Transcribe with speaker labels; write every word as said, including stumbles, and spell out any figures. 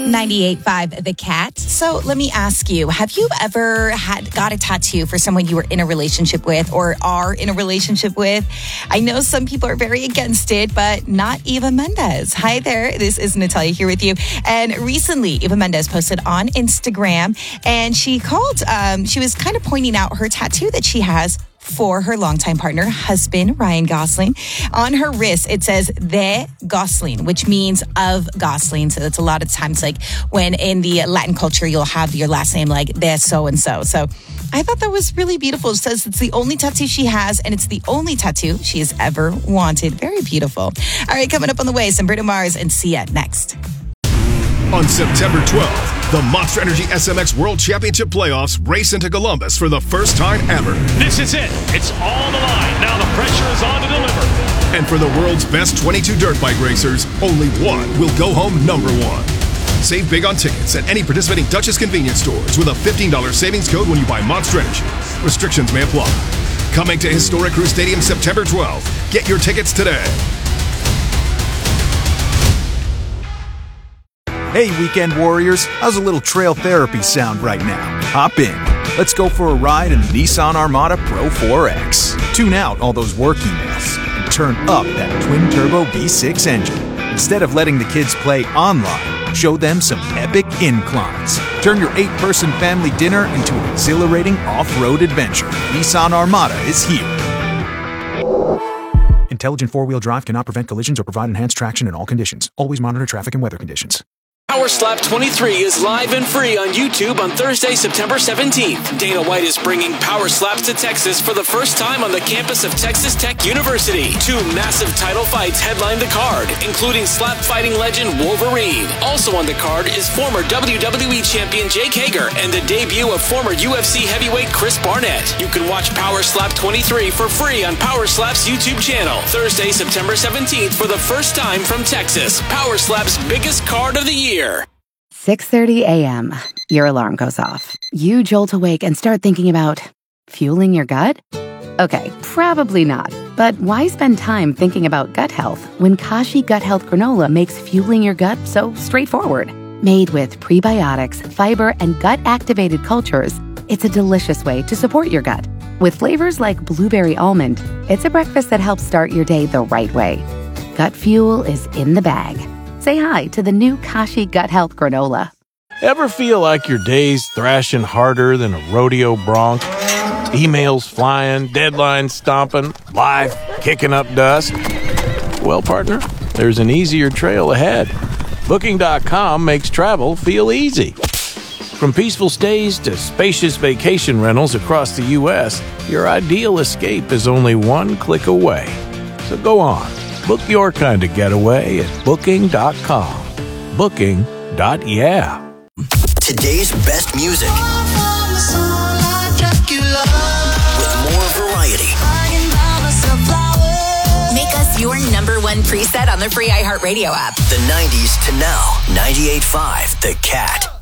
Speaker 1: ninety-eight point five The Cat. So let me ask you, have you ever had got a tattoo for someone you were in a relationship with or are in a relationship with? I know some people are very against it, but not Eva Mendes. Hi there, this is Natalia here with you. And recently, Eva Mendes posted on Instagram, and she called, um, she was kind of pointing out her tattoo that she has for her longtime partner, husband, Ryan Gosling. On her wrist, it says "de Gosling," which means of Gosling. So that's a lot of times like when in the Latin culture, you'll have your last name like de so-and-so. So I thought that was really beautiful. It says it's the only tattoo she has, and it's the only tattoo she has ever wanted. Very beautiful. All right, coming up on the way, some Bruno Mars and Sia next.
Speaker 2: On September twelfth, the Monster Energy S M X World Championship Playoffs race into Columbus for the first time ever.
Speaker 3: This is it. It's all on the line. Now the pressure is on to deliver.
Speaker 2: And for the world's best twenty-two dirt bike racers, only one will go home number one. Save big on tickets at any participating Duchess convenience stores with a fifteen dollars savings code when you buy Monster Energy. Restrictions may apply. Coming to Historic Crew Stadium September twelfth. Get your tickets today.
Speaker 4: Hey, weekend warriors, how's a little trail therapy sound right now? Hop in. Let's go for a ride in the Nissan Armada Pro four X. Tune out all those work emails and turn up that twin-turbo V six engine. Instead of letting the kids play online, show them some epic inclines. Turn your eight-person family dinner into an exhilarating off-road adventure. Nissan Armada is here. Intelligent four-wheel drive cannot prevent collisions or provide enhanced traction in all conditions. Always monitor traffic and weather conditions.
Speaker 5: Power Slap twenty-three is live and free on YouTube on Thursday, September seventeenth. Dana White is bringing Power Slaps to Texas for the first time on the campus of Texas Tech University. Two massive title fights headline the card, including slap fighting legend Wolverine. Also on the card is former W W E champion Jake Hager and the debut of former U F C heavyweight Chris Barnett. You can watch Power Slap twenty-three for free on Power Slap's YouTube channel. Thursday, September seventeenth for the first time from Texas. Power Slap's biggest card of the year.
Speaker 6: six thirty a.m. Your alarm goes off. You jolt awake and start thinking about fueling your gut? Okay, probably not. But why spend time thinking about gut health when Kashi Gut Health Granola makes fueling your gut so straightforward? Made with prebiotics, fiber, and gut-activated cultures, it's a delicious way to support your gut. With flavors like blueberry almond, it's a breakfast that helps start your day the right way. Gut fuel is in the bag. Say hi to the new Kashi Gut Health Granola.
Speaker 7: Ever feel like your day's thrashing harder than a rodeo bronc? Emails flying, deadlines stomping, life kicking up dust? Well, partner, there's an easier trail ahead. Booking dot com makes travel feel easy. From peaceful stays to spacious vacation rentals across the U S, your ideal escape is only one click away. So go on. Book your kind of getaway at Booking dot com. Booking. Yeah.
Speaker 8: Today's best music with more variety.
Speaker 1: Make us your number one preset on the free iHeartRadio app.
Speaker 8: The nineties to now. ninety-eight point five The Cat.